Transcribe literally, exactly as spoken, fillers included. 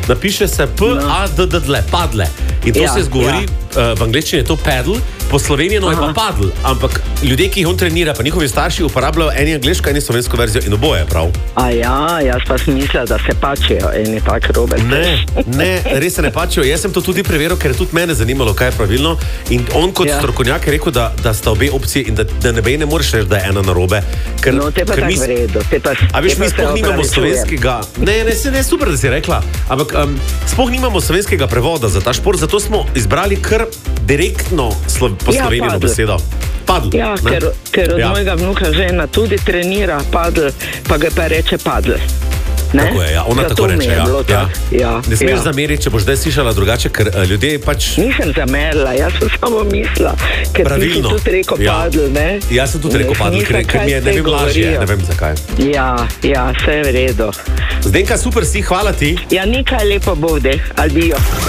napiše se P A D D L, padle. In to Ja, se izgovori, ja. uh, v angleščini je to paddle, po slovenjeno je pa padl. Ampak ljudje, ki jih on trenira, pa njihovi starši uporabljajo eni angleško, eni slovensko verzijo in oboje, prav? A ja, jaz pa sem mislila, da se pačijo eni tak robe. Ne, ne, res se ne pačijo. Jaz sem to tudi preveril, ker je tudi mene zanimalo, kaj je pravilno. In on kot Ja. strokovnjak je rekel, da, da sta obe opcije in da, da ne, ne moreš reči, da je ena narobe. Ker, No, te pa ker tako mi- v redu. Te pa, A veš, te pa mi se sploh nimamo opravičujem. slovenskega. Ne, ne, se ne, super, da si rekla. Ampak um, sploh nimamo slovenskega prevoda za ta šport, zato smo izbrali kar direktno slo, po Ja, slovenino padel. besedo. Padl. Ja, ne? ker, ker od Ja. ja. mojega vnuka žena tudi trenira padl, pa ga pa reče padl. Ne? Tako je, ja. Ona Zato tako mi reče. je Ja. bilo Ja. tako. Ja, Ne smeš ja. zameriti, če boš zdaj slišala drugače, ker uh, ljudje pač. Nisem zamerila, jaz sem samo mislila, ker Pravilno. ti si tudi rekel Ja. padl, ne? Jaz sem tudi In rekel jaz padl, nisem, ker, ker kaj mi je ne zdaj vem lažje, govorijo. ne vem zakaj. Ja, ja, vse je v redu. Zdenka, super si, hvala ti. Ja, nekaj lepo bude, albijo.